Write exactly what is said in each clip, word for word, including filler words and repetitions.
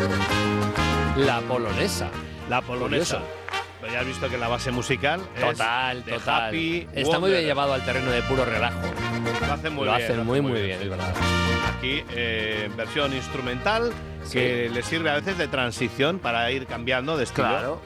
La polonesa. La polonesa. Curioso. Pero ya has visto que la base musical Total, es de total. Happy Está muy Wanderer. bien llevado al terreno de puro relajo. Lo hacen muy Lo bien. hacen lo muy, muy bien, sí. es verdad. Aquí, eh, versión instrumental, Sí. que le sirve a veces de transición para ir cambiando de estilo. Claro.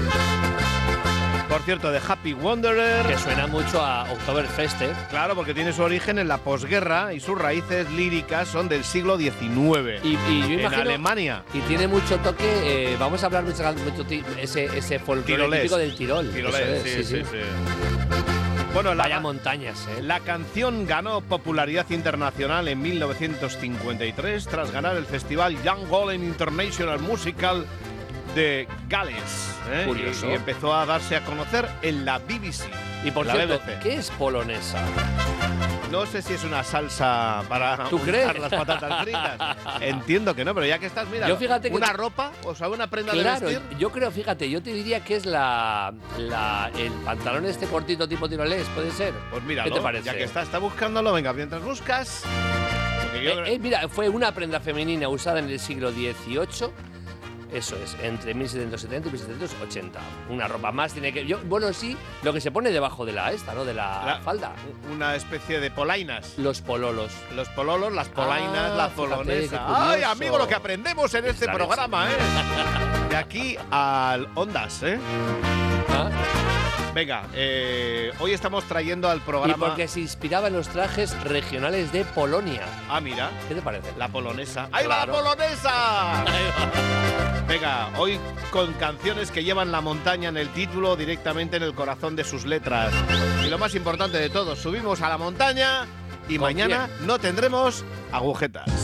Por cierto, de Happy Wanderer. Que suena mucho a Oktoberfest. Claro, porque tiene su origen en la posguerra y sus raíces líricas son del siglo diecinueve. Y, y yo en imagino, Alemania. Y tiene mucho toque. Eh, vamos a hablar mucho, mucho ti- ese, ese folclore Tirolés. típico del Tirol. Tirolés, Eso es, sí, sí, sí. sí. Bueno, la, Vaya montañas, ¿eh? la canción ganó popularidad internacional en mil novecientos cincuenta y tres tras ganar el festival Young Golden International Musical de Gales. ¿eh? Curioso. Y, y empezó a darse a conocer en la B B C. Y por la cierto, B B C. ¿qué es polonesa? No sé si es una salsa para ¿Tú untar crees? las patatas fritas. Entiendo que no, pero ya que estás, mira, Yo fíjate que- una ropa, o sea, una prenda de Claro, vestir. yo creo, fíjate, yo te diría que es la, la el pantalón este cortito tipo tirolés, ¿puede ser? Pues míralo, ¿Qué te parece? ya que está, está buscándolo, venga, mientras buscas. Porque yo- Eh, eh, mira, fue una prenda femenina usada en el siglo dieciocho. Eso es, entre mil setecientos setenta y mil setecientos ochenta. Una ropa más tiene que... Yo, bueno, sí, lo que se pone debajo de la esta, ¿no? De la, La- falda. una especie de polainas. Los pololos. Los pololos, las polainas, Ah, la fíjate, polonesa. qué curioso. ¡Ay, amigo, lo que aprendemos en este La programa, eh! De aquí al Ondas, ¿eh? ¿Ah? Venga, eh, hoy estamos trayendo al Y programa... porque se inspiraba en los trajes regionales de Polonia. Ah, mira, ¿Qué te parece? la polonesa. ¡Ahí va Claro. la polonesa! Venga, hoy con canciones que llevan la montaña en el título, directamente en el corazón de sus letras. Y lo más importante de todo, subimos a la montaña y ¿Con mañana no tendremos agujetas.